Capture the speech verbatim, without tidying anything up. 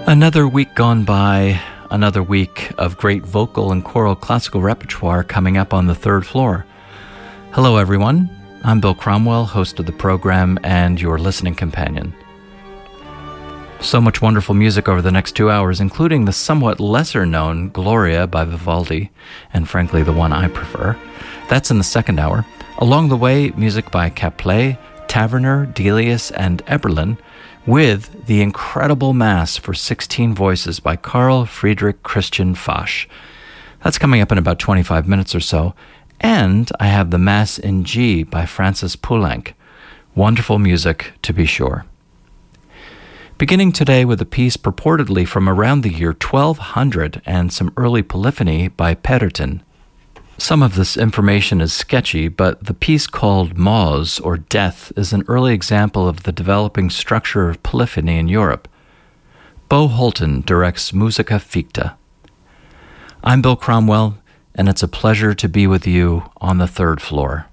Another week gone by, another week of great vocal and choral classical repertoire coming up on the third floor. Hello everyone, I'm Bill Cromwell, host of the program and your listening companion. So much wonderful music over the next two hours, including the somewhat lesser-known Gloria by Vivaldi, and frankly the one I prefer. That's in the second hour. Along the way, music by Caplet, Taverner, Delius, and Eberlin, with the incredible Mass for sixteen voices by Carl Friedrich Christian Fasch. That's coming up in about twenty-five minutes or so. And I have the Mass in G by Francis Poulenc. Wonderful music, to be sure. Beginning today with a piece purportedly from around the year twelve hundred and some early polyphony by Peretin. Some of this information is sketchy, but the piece called Mors, or Death, is an early example of the developing structure of polyphony in Europe. Bo Holton directs Musica Ficta. I'm Bill Cromwell, and it's a pleasure to be with you on the third floor.